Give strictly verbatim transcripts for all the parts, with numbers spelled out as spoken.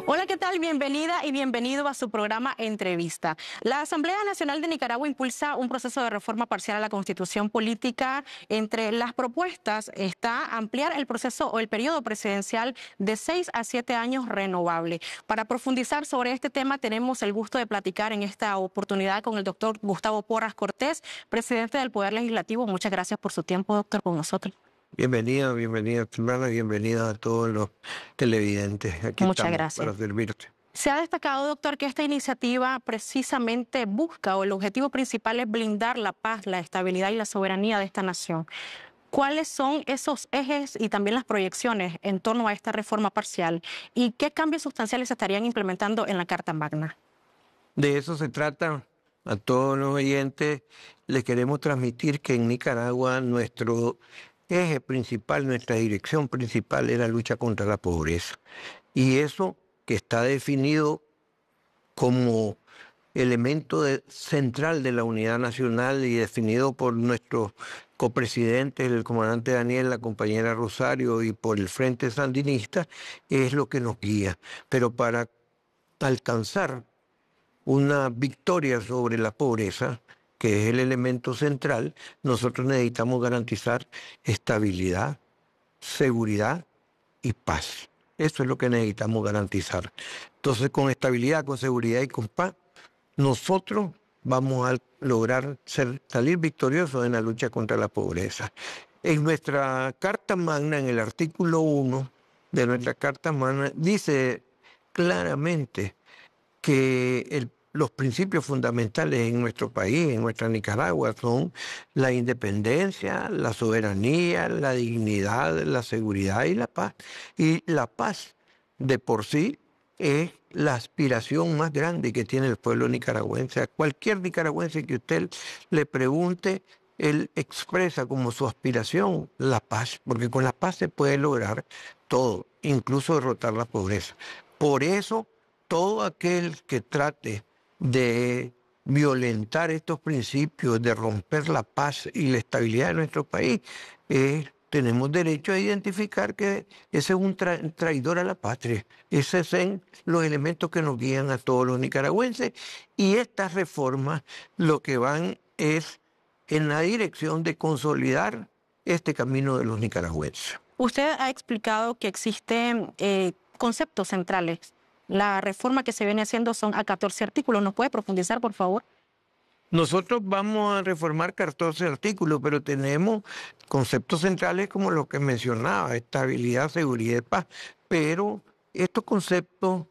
Hola, ¿qué tal? Bienvenida y bienvenido a su programa Entrevista. La Asamblea Nacional de Nicaragua impulsa un proceso de reforma parcial a la Constitución Política. Entre las propuestas está ampliar el proceso o el periodo presidencial de seis a siete años renovable. Para profundizar sobre este tema tenemos el gusto de platicar en esta oportunidad con el doctor Gustavo Porras Cortés, presidente del Poder Legislativo. Muchas gracias por su tiempo, doctor, con nosotros. Bienvenida, bienvenida, hermana, bienvenida a todos los televidentes. Aquí Muchas estamos gracias. para servirte. Se ha destacado, doctor, que esta iniciativa precisamente busca, o el objetivo principal es blindar la paz, la estabilidad y la soberanía de esta nación. ¿Cuáles son esos ejes y también las proyecciones en torno a esta reforma parcial? ¿Y qué cambios sustanciales se estarían implementando en la Carta Magna? De eso se trata. A todos los oyentes les queremos transmitir que en Nicaragua nuestro eje principal, nuestra dirección principal es la lucha contra la pobreza. Y eso que está definido como elemento de, central de la unidad nacional y definido por nuestros copresidentes, el comandante Daniel, la compañera Rosario y por el Frente Sandinista, es lo que nos guía. Pero para alcanzar una victoria sobre la pobreza, que es el elemento central, nosotros necesitamos garantizar estabilidad, seguridad y paz. Eso es lo que necesitamos garantizar. Entonces, con estabilidad, con seguridad y con paz, nosotros vamos a lograr ser, salir victoriosos en la lucha contra la pobreza. En nuestra Carta Magna, en el artículo uno de nuestra Carta Magna, dice claramente que el, los principios fundamentales en nuestro país, en nuestra Nicaragua, son la independencia, la soberanía, la dignidad, la seguridad y la paz. Y la paz de por sí es la aspiración más grande que tiene el pueblo nicaragüense. A cualquier nicaragüense que usted le pregunte, él expresa como su aspiración la paz, porque con la paz se puede lograr todo, incluso derrotar la pobreza. Por eso, todo aquel que trate de violentar estos principios, de romper la paz y la estabilidad de nuestro país, eh, tenemos derecho a identificar que ese es un tra traidor a la patria. Esos son los elementos que nos guían a todos los nicaragüenses, y estas reformas lo que van es en la dirección de consolidar este camino de los nicaragüenses. Usted ha explicado que existen eh, conceptos centrales. La reforma que se viene haciendo son a catorce artículos. ¿Nos puede profundizar, por favor? Nosotros vamos a reformar catorce artículos, pero tenemos conceptos centrales como los que mencionaba, estabilidad, seguridad y paz. Pero estos conceptos,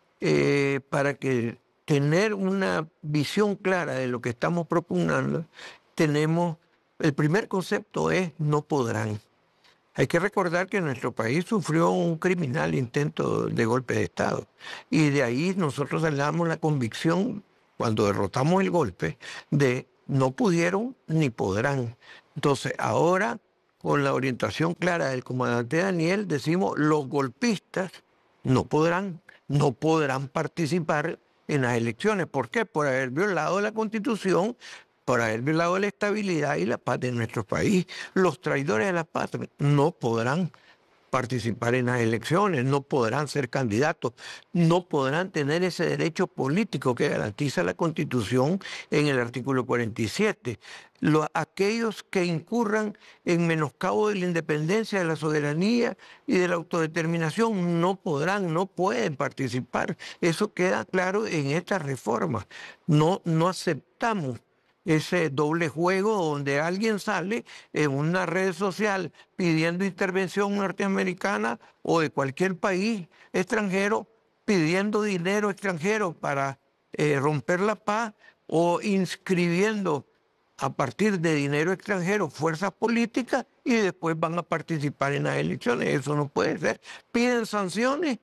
eh, para que tener una visión clara de lo que estamos propugnando, tenemos, el primer concepto es no podrán. Hay que recordar que nuestro país sufrió un criminal intento de golpe de Estado, y de ahí nosotros damos la convicción, cuando derrotamos el golpe, de no pudieron ni podrán. Entonces ahora, con la orientación clara del comandante Daniel, decimos los golpistas no podrán, no podrán participar en las elecciones. ¿Por qué? Por haber violado la Constitución, por haber violado la estabilidad y la paz de nuestro país. Los traidores de la patria no podrán participar en las elecciones, no podrán ser candidatos, no podrán tener ese derecho político que garantiza la Constitución en el artículo cuarenta y siete. Los, aquellos que incurran en menoscabo de la independencia, de la soberanía y de la autodeterminación no podrán, no pueden participar. Eso queda claro en esta reforma. No, no aceptamos ese doble juego donde alguien sale en una red social pidiendo intervención norteamericana o de cualquier país extranjero, pidiendo dinero extranjero para eh, romper la paz, o inscribiendo a partir de dinero extranjero fuerzas políticas y después van a participar en las elecciones. Eso no puede ser. Piden sanciones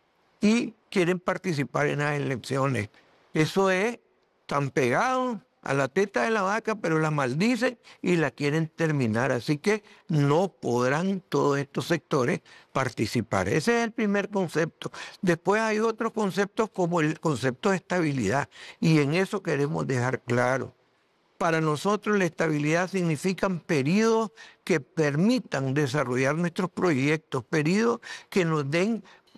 y quieren participar en las elecciones. Eso es tan pegado a la teta de la vaca, pero la maldicen y la quieren terminar. Así que no podrán todos estos sectores participar. Ese es el primer concepto. Después hay otros conceptos como el concepto de estabilidad, y en eso queremos dejar claro. Para nosotros la estabilidad significan periodos que permitan desarrollar nuestros proyectos, periodos que nos den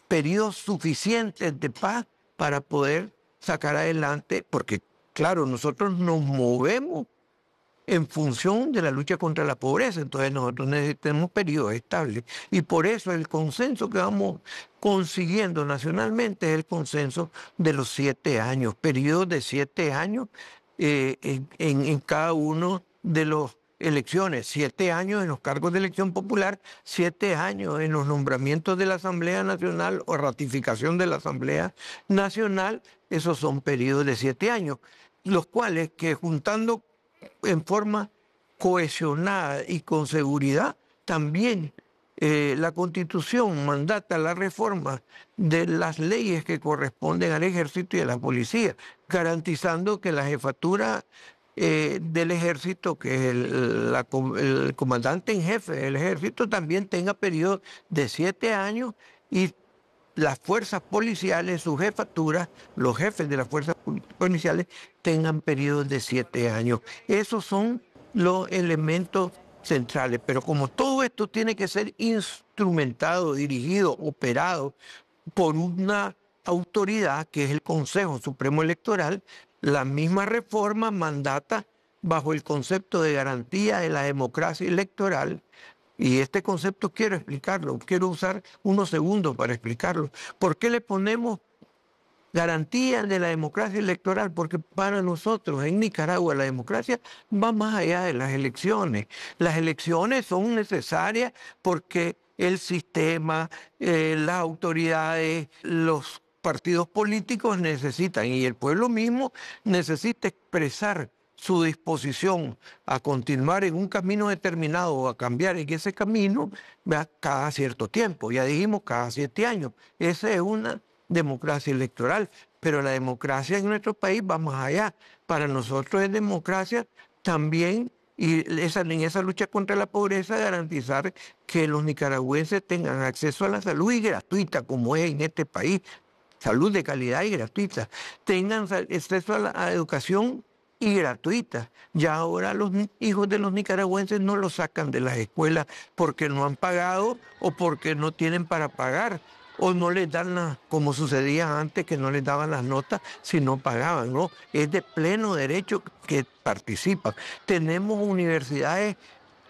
periodos suficientes de paz para poder sacar adelante, porque claro, nosotros nos movemos en función de la lucha contra la pobreza, entonces nosotros necesitamos periodos estables y por eso el consenso que vamos consiguiendo nacionalmente es el consenso de los siete años, periodos de siete años eh, en, en, en cada uno de los elecciones, siete años en los cargos de elección popular, siete años en los nombramientos de la Asamblea Nacional o ratificación de la Asamblea Nacional, esos son periodos de siete años, los cuales que juntando en forma cohesionada y con seguridad, también eh, la Constitución mandata la reforma de las leyes que corresponden al Ejército y a la Policía, garantizando que la jefatura eh, del Ejército, que es el, la, el comandante en jefe del Ejército, también tenga periodo de siete años y las fuerzas policiales, sus jefaturas, los jefes de las fuerzas policiales tengan periodos de siete años. Esos son los elementos centrales. Pero como todo esto tiene que ser instrumentado, dirigido, operado por una autoridad que es el Consejo Supremo Electoral, la misma reforma mandata bajo el concepto de garantía de la democracia electoral. Y este concepto quiero explicarlo, quiero usar unos segundos para explicarlo. ¿Por qué le ponemos garantía de la democracia electoral? Porque para nosotros en Nicaragua la democracia va más allá de las elecciones. Las elecciones son necesarias porque el sistema, eh, las autoridades, los partidos políticos necesitan y el pueblo mismo necesita expresar su disposición a continuar en un camino determinado o a cambiar en ese camino cada cierto tiempo. Ya dijimos cada siete años. Esa es una democracia electoral, pero la democracia en nuestro país va más allá. Para nosotros es democracia también, y esa, en esa lucha contra la pobreza, garantizar que los nicaragüenses tengan acceso a la salud y gratuita, como es en este país, salud de calidad y gratuita, tengan acceso a la a educación y gratuita. Ya ahora los hijos de los nicaragüenses no los sacan de las escuelas porque no han pagado o porque no tienen para pagar o no les dan las, como sucedía antes, que no les daban las notas si no pagaban, ¿no? Es de pleno derecho que participan. Tenemos universidades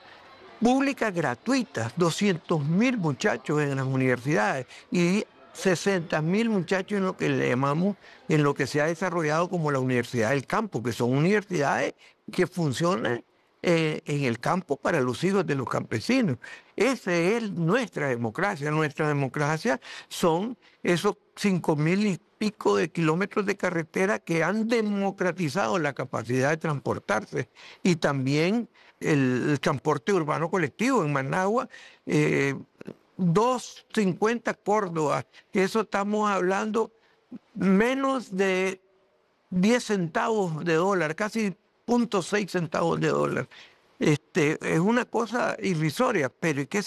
públicas gratuitas, doscientos mil muchachos en las universidades y sesenta mil muchachos en lo que le llamamos, en lo que se ha desarrollado como la Universidad del Campo, que son universidades que funcionan eh, en el campo para los hijos de los campesinos. Esa es nuestra democracia. Nuestra democracia son esos cinco mil y pico de kilómetros de carretera que han democratizado la capacidad de transportarse y también el, el transporte urbano colectivo en Managua. Eh, dos cincuenta Córdoba, que eso estamos hablando menos de diez centavos de dólar, casi cero punto seis centavos de dólar. Este, es una cosa irrisoria, pero ¿qué